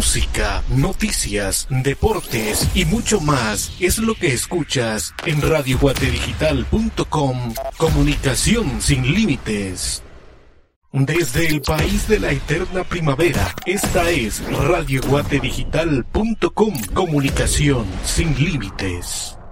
música, noticias, deportes y mucho más es lo que escuchas en radioguatedigital.com. Comunicación sin límites. Desde el país de la eterna primavera, esta es radioguatedigital.com. Comunicación sin límites.